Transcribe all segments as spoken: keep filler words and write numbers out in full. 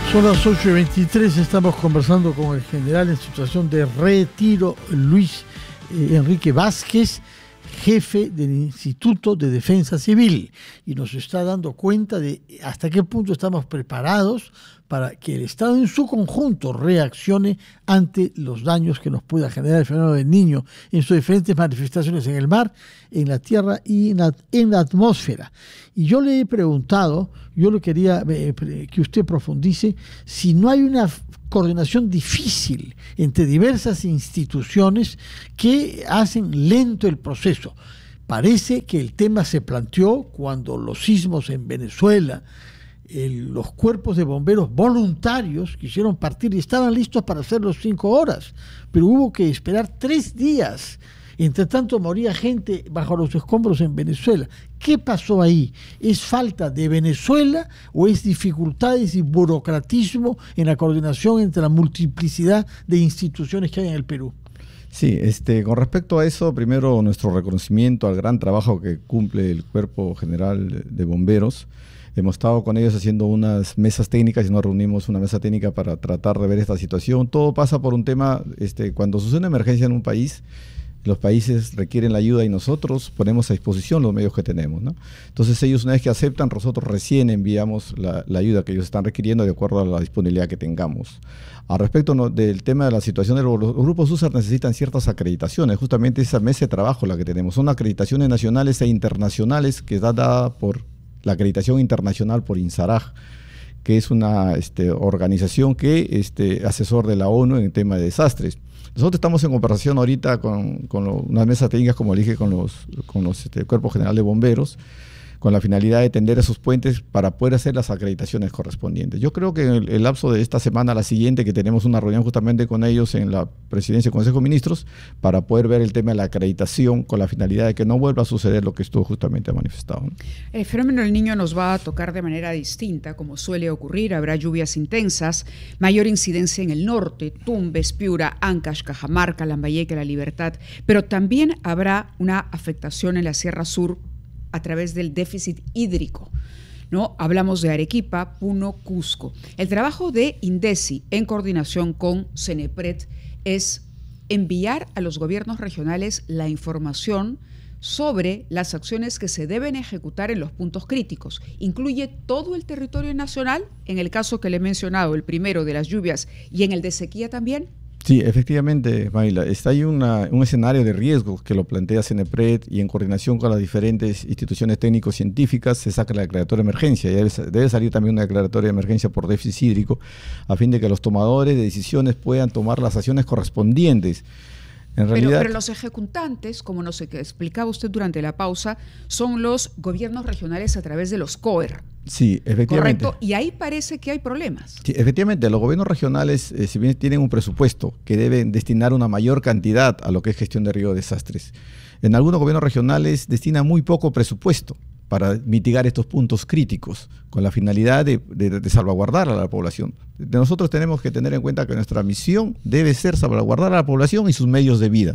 Son las ocho y veintitrés, estamos conversando con el general en situación de retiro, Luis eh, Enrique Vázquez, jefe del Instituto de Defensa Civil, y nos está dando cuenta de hasta qué punto estamos preparados para que el Estado en su conjunto reaccione ante los daños que nos pueda generar el fenómeno del Niño en sus diferentes manifestaciones en el mar, en la tierra y en la, en la atmósfera. Y yo le he preguntado, yo le quería eh, que usted profundice, si no hay una coordinación difícil entre diversas instituciones que hacen lento el proceso. Parece que el tema se planteó cuando los sismos en Venezuela, el, los cuerpos de bomberos voluntarios quisieron partir y estaban listos para hacerlo cinco horas, pero hubo que esperar tres días. Entre tanto moría gente bajo los escombros en Venezuela. ¿Qué pasó ahí? ¿Es falta de Venezuela o es dificultades y burocratismo en la coordinación entre la multiplicidad de instituciones que hay en el Perú? Sí, este, con respecto a eso, primero nuestro reconocimiento al gran trabajo que cumple el Cuerpo General de Bomberos. Hemos estado con ellos haciendo unas mesas técnicas y nos reunimos una mesa técnica para tratar de ver esta situación. Todo pasa por un tema, este, cuando sucede una emergencia en un país, los países requieren la ayuda y nosotros ponemos a disposición los medios que tenemos, ¿no? Entonces ellos, una vez que aceptan, nosotros recién enviamos la, la ayuda que ellos están requiriendo de acuerdo a la disponibilidad que tengamos. Al respecto no, del tema de la situación de los, los grupos U S A R necesitan ciertas acreditaciones, justamente esa mesa de trabajo la que tenemos, son acreditaciones nacionales e internacionales que está dada por la acreditación internacional por INSARAG, que es una este, organización que este, asesor de la ONU en el tema de desastres. Nosotros estamos en conversación ahorita con, con lo, unas mesas técnicas, como le dije, con los, con los este, Cuerpo General de Bomberos, con la finalidad de tender esos puentes para poder hacer las acreditaciones correspondientes. Yo creo que en el, el lapso de esta semana a la siguiente, que tenemos una reunión justamente con ellos en la Presidencia del Consejo de Ministros, para poder ver el tema de la acreditación con la finalidad de que no vuelva a suceder lo que estuvo justamente manifestado, ¿no? El fenómeno del Niño nos va a tocar de manera distinta, como suele ocurrir. Habrá lluvias intensas, mayor incidencia en el norte, Tumbes, Piura, Ancash, Cajamarca, Lambayeque, La Libertad, pero también habrá una afectación en la Sierra Sur a través del déficit hídrico, ¿no? Hablamos de Arequipa, Puno, Cusco. El trabajo de INDECI en coordinación con CENEPRED es enviar a los gobiernos regionales la información sobre las acciones que se deben ejecutar en los puntos críticos. Incluye todo el territorio nacional, en el caso que le he mencionado, el primero de las lluvias, y en el de sequía también. Sí, efectivamente, Mayla, está ahí una, un escenario de riesgo que lo plantea CENEPRED y en coordinación con las diferentes instituciones técnico-científicas se saca la declaratoria de emergencia y debe, debe salir también una declaratoria de emergencia por déficit hídrico a fin de que los tomadores de decisiones puedan tomar las acciones correspondientes. En realidad, pero, pero los ejecutantes, como nos explicaba usted durante la pausa, son los gobiernos regionales a través de los C O E R. Sí, efectivamente. Correcto, y ahí parece que hay problemas. Sí, efectivamente, los gobiernos regionales, eh, si bien tienen un presupuesto que deben destinar una mayor cantidad a lo que es gestión de riesgo de desastres, en algunos gobiernos regionales destinan muy poco presupuesto para mitigar estos puntos críticos, con la finalidad de, de, de salvaguardar a la población. De nosotros tenemos que tener en cuenta que nuestra misión debe ser salvaguardar a la población y sus medios de vida.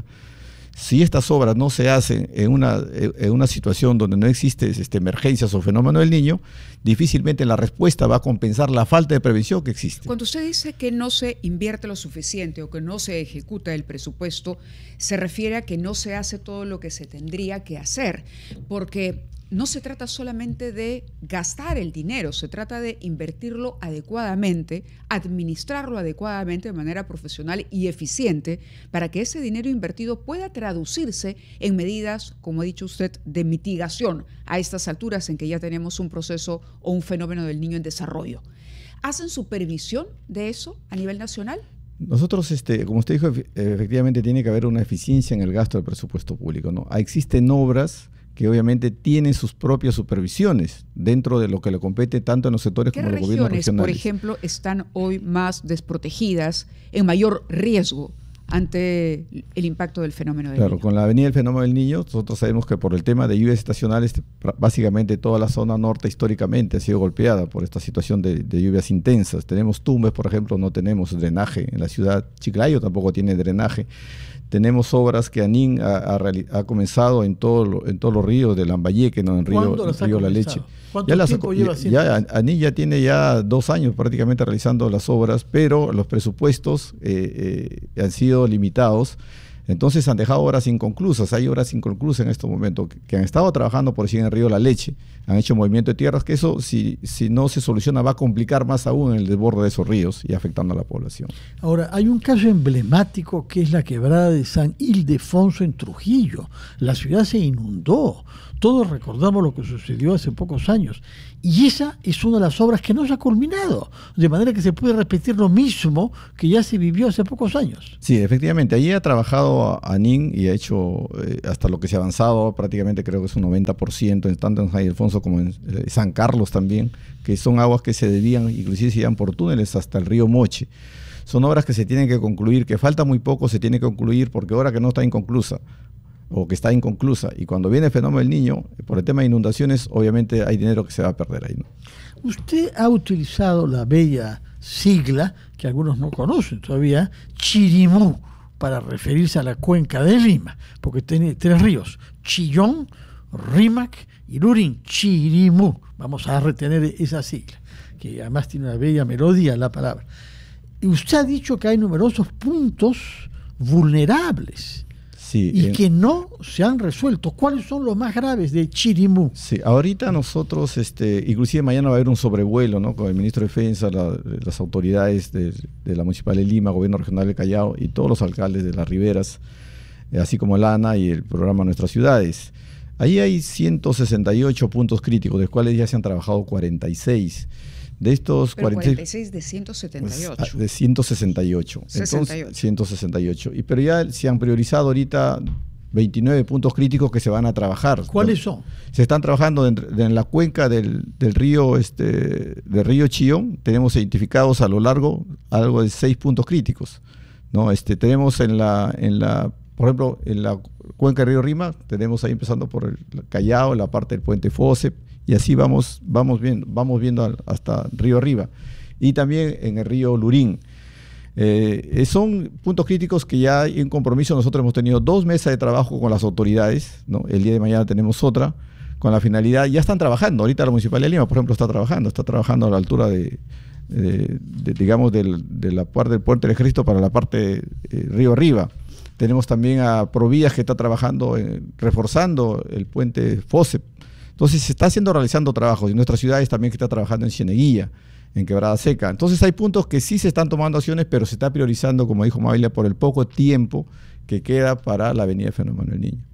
Si estas obras no se hacen en una, en una situación donde no existe este, emergencias o fenómeno del Niño, difícilmente la respuesta va a compensar la falta de prevención que existe. Cuando usted dice que no se invierte lo suficiente o que no se ejecuta el presupuesto, se refiere a que no se hace todo lo que se tendría que hacer, porque no se trata solamente de gastar el dinero, se trata de invertirlo adecuadamente, administrarlo adecuadamente de manera profesional y eficiente para que ese dinero invertido pueda traducirse en medidas, como ha dicho usted, de mitigación a estas alturas en que ya tenemos un proceso o un fenómeno del Niño en desarrollo. ¿Hacen supervisión de eso a nivel nacional? Nosotros, este, como usted dijo, efectivamente tiene que haber una eficiencia en el gasto del presupuesto público, ¿no? Existen obras que obviamente tienen sus propias supervisiones dentro de lo que le compete tanto a los sectores como a los gobiernos regionales. ¿Qué regiones, por ejemplo, están hoy más desprotegidas, en mayor riesgo ante el impacto del fenómeno del Claro, Niño. con la venida del fenómeno del Niño, nosotros sabemos que por el tema de lluvias estacionales, básicamente toda la zona norte históricamente ha sido golpeada por esta situación de, de lluvias intensas. Tenemos Tumbes, por ejemplo, no tenemos drenaje en la ciudad. Chiclayo tampoco tiene drenaje. Tenemos obras que ANIN ha, ha, ha comenzado en, todo, en todos los ríos de Lambayeque, ¿no? en Río, en río La Leche. ¿Cuánto ya tiempo las, lleva ya, ya ANIN ya tiene ya dos años prácticamente realizando las obras, pero los presupuestos eh, eh, han sido limitados. Entonces han dejado obras inconclusas. Hay obras inconclusas en estos momentos que, que han estado trabajando, por decir, en el río La Leche. Han hecho movimiento de tierras, que eso, si, si no se soluciona, va a complicar más aún el desborde de esos ríos y afectando a la población. Ahora, hay un caso emblemático que es la quebrada de San Ildefonso en Trujillo. La ciudad se inundó. Todos recordamos lo que sucedió hace pocos años. Y esa es una de las obras que no se ha culminado. De manera que se puede repetir lo mismo que ya se vivió hace pocos años. Sí, efectivamente. Allí ha trabajado ANIN y ha hecho eh, hasta lo que se ha avanzado, prácticamente creo que es un noventa por ciento, tanto en San Ildefonso como en eh, San Carlos también, que son aguas que se desvían, inclusive se iban por túneles hasta el río Moche. Son obras que se tienen que concluir, que falta muy poco, se tiene que concluir, porque ahora que no está inconclusa, o que está inconclusa, y cuando viene el fenómeno del Niño, por el tema de inundaciones, obviamente hay dinero que se va a perder ahí, ¿no? Usted ha utilizado la bella sigla, que algunos no conocen todavía, Chirimú, para referirse a la cuenca de Lima, porque tiene tres ríos, Chillón, Rímac y Lurín, Chirimú. Vamos a retener esa sigla, que además tiene una bella melodía la palabra. Y usted ha dicho que hay numerosos puntos vulnerables. Sí, y eh, que no se han resuelto. ¿Cuáles son los más graves de Chirimú? Sí, ahorita nosotros, este, inclusive mañana va a haber un sobrevuelo, ¿no? Con el ministro de Defensa, la, las autoridades de, de la Municipal de Lima, Gobierno Regional de Callao y todos los alcaldes de las riberas, eh, así como el A N A y el programa Nuestras Ciudades. Ahí hay ciento sesenta y ocho puntos críticos, de los cuales ya se han trabajado cuarenta y seis. De estos pero cuarenta y seis, cuarenta y seis de ciento setenta y ocho. De ciento sesenta y ocho. sesenta y ocho. Entonces, ciento sesenta y ocho. Y, pero ya se han priorizado ahorita veintinueve puntos críticos que se van a trabajar. ¿Cuáles son? Se están trabajando en, en la cuenca del, del río este del río Chillón. Tenemos identificados a lo largo algo de seis puntos críticos, ¿no? Este, tenemos en la, en la, por ejemplo, en la cuenca del río Rima, tenemos ahí empezando por el Callao, la parte del puente Fosep, y así vamos, vamos viendo, vamos viendo hasta río arriba. Y también en el río Lurín. Eh, son puntos críticos que ya en compromiso nosotros hemos tenido dos mesas de trabajo con las autoridades, ¿no? El día de mañana tenemos otra, con la finalidad, ya están trabajando, ahorita la Municipalidad de Lima, por ejemplo, está trabajando, está trabajando a la altura de, de, de digamos, del, de la parte del Puente del Ejército para la parte eh, río arriba. Tenemos también a Provías que está trabajando, eh, reforzando el puente Fosep. Entonces se está haciendo, realizando trabajos, y nuestras ciudades también que está trabajando en Cieneguilla, en Quebrada Seca. Entonces hay puntos que sí se están tomando acciones, pero se está priorizando, como dijo Mabila, por el poco tiempo que queda para la avenida Fenómeno del Niño.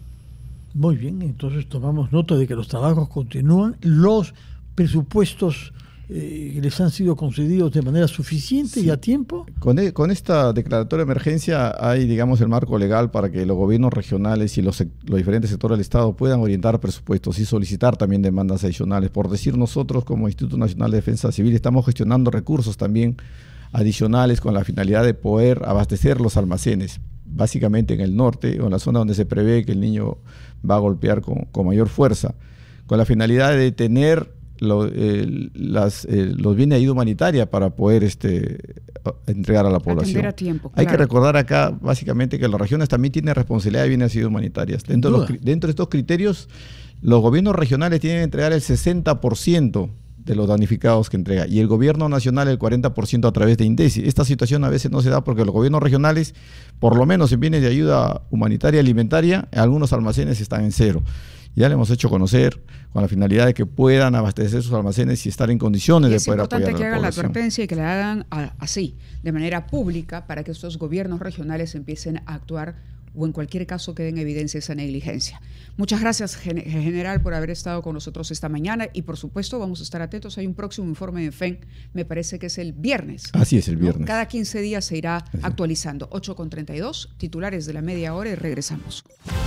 Muy bien, entonces tomamos nota de que los trabajos continúan, los presupuestos eh, les han sido concedidos de manera suficiente sí. y a tiempo. Con, e, con esta declaratoria de emergencia hay, digamos, el marco legal para que los gobiernos regionales y los, los diferentes sectores del Estado puedan orientar presupuestos y solicitar también demandas adicionales. Por decir, nosotros como Instituto Nacional de Defensa Civil estamos gestionando recursos también adicionales con la finalidad de poder abastecer los almacenes, básicamente en el norte o en la zona donde se prevé que el niño va a golpear con, con mayor fuerza, con la finalidad de tener Lo, eh, las, eh, los bienes de ayuda humanitaria para poder este, entregar a la población. A tiempo, Hay claro. que recordar acá básicamente que las regiones también tienen responsabilidad de bienes de ayuda humanitarias. Dentro de, los, dentro de estos criterios, los gobiernos regionales tienen que entregar el sesenta por ciento de los damnificados que entrega y el gobierno nacional el cuarenta por ciento a través de INDECI. Esta situación a veces no se da porque los gobiernos regionales, por lo menos en bienes de ayuda humanitaria alimentaria, algunos almacenes están en cero. Ya le hemos hecho conocer con la finalidad de que puedan abastecer sus almacenes y estar en condiciones de poder apoyar a la población. Es importante que hagan la advertencia y que la hagan a, así, de manera pública, para que estos gobiernos regionales empiecen a actuar o en cualquier caso quede en evidencia esa negligencia. Muchas gracias, gen- general, por haber estado con nosotros esta mañana y, por supuesto, vamos a estar atentos. Hay un próximo informe de F E N, me parece que es el viernes. Así es, el viernes. ¿no? Cada quince días se irá así. actualizando. ocho con treinta y dos, titulares de la media hora y regresamos.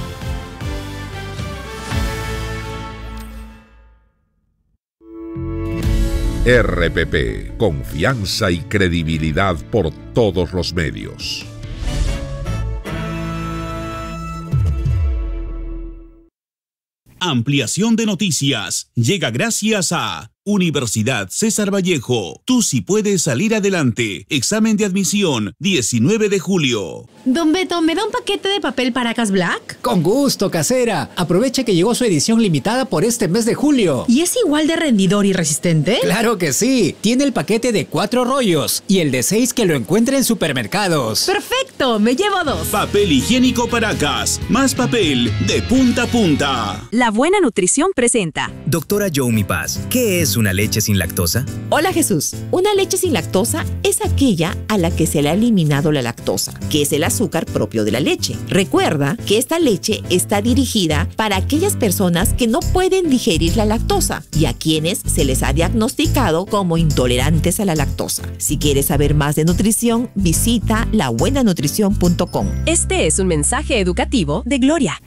R P P, confianza y credibilidad por todos los medios. Ampliación de noticias llega gracias a Universidad César Vallejo. Tú sí puedes salir adelante. Examen de admisión, diecinueve de julio. Don Beto, ¿me da un paquete de papel Paracas Black? Con gusto, casera. Aproveche que llegó su edición limitada por este mes de julio. ¿Y es igual de rendidor y resistente? Claro que sí. Tiene el paquete de cuatro rollos y el de seis que lo encuentra en supermercados. ¡Perfecto! Me llevo dos. Papel higiénico Paracas. Más papel de punta a punta. La Buena Nutrición presenta. Doctora Youmi Paz, ¿qué es una leche sin lactosa? Hola Jesús, una leche sin lactosa es aquella a la que se le ha eliminado la lactosa, que es el azúcar propio de la leche. Recuerda que esta leche está dirigida para aquellas personas que no pueden digerir la lactosa y a quienes se les ha diagnosticado como intolerantes a la lactosa. Si quieres saber más de nutrición, visita la buena nutrición punto com. Este es un mensaje educativo de Gloria.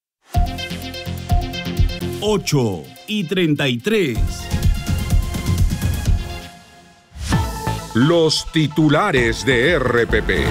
ocho y treinta y tres. Los titulares de R P P.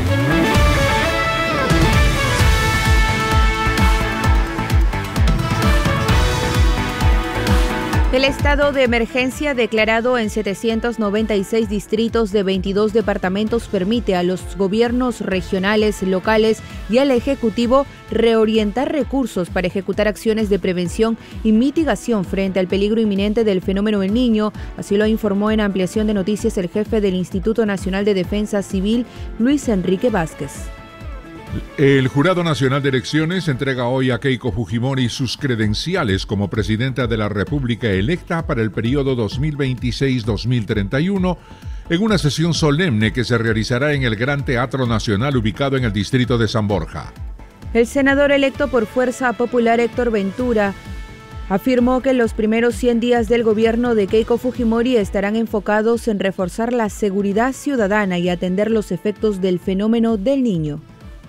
El estado de emergencia declarado en setecientos noventa y seis distritos de veintidós departamentos permite a los gobiernos regionales, locales y al Ejecutivo reorientar recursos para ejecutar acciones de prevención y mitigación frente al peligro inminente del fenómeno El Niño. Así lo informó en ampliación de noticias el jefe del Instituto Nacional de Defensa Civil, Luis Enrique Vázquez. El Jurado Nacional de Elecciones entrega hoy a Keiko Fujimori sus credenciales como presidenta de la República electa para el periodo dos mil veintiséis a dos mil treinta y uno en una sesión solemne que se realizará en el Gran Teatro Nacional ubicado en el distrito de San Borja. El senador electo por Fuerza Popular Héctor Ventura afirmó que los primeros cien días del gobierno de Keiko Fujimori estarán enfocados en reforzar la seguridad ciudadana y atender los efectos del fenómeno del Niño.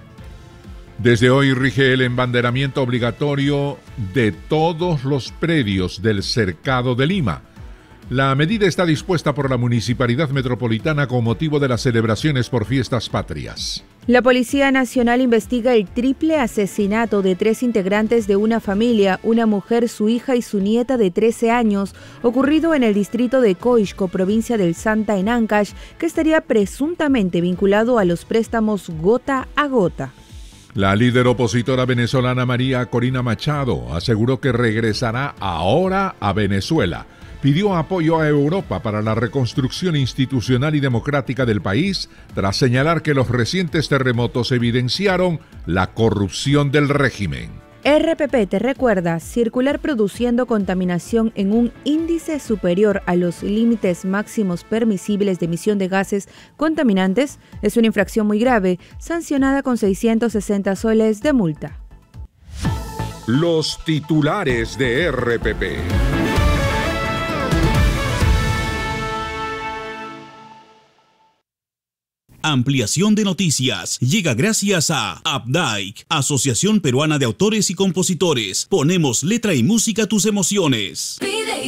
Desde hoy rige el embanderamiento obligatorio de todos los predios del Cercado de Lima. La medida está dispuesta por la Municipalidad Metropolitana con motivo de las celebraciones por fiestas patrias. La Policía Nacional investiga el triple asesinato de tres integrantes de una familia, una mujer, su hija y su nieta de trece años, ocurrido en el distrito de Coixco, provincia del Santa, en Ancash, que estaría presuntamente vinculado a los préstamos gota a gota. La líder opositora venezolana María Corina Machado aseguró que regresará ahora a Venezuela. Pidió apoyo a Europa para la reconstrucción institucional y democrática del país, tras señalar que los recientes terremotos evidenciaron la corrupción del régimen. R P P te recuerda, circular produciendo contaminación en un índice superior a los límites máximos permisibles de emisión de gases contaminantes es una infracción muy grave, sancionada con seiscientos sesenta soles de multa. Los titulares de R P P. Ampliación de noticias llega gracias a Updike, Asociación Peruana de Autores y Compositores. Ponemos letra y música a tus emociones.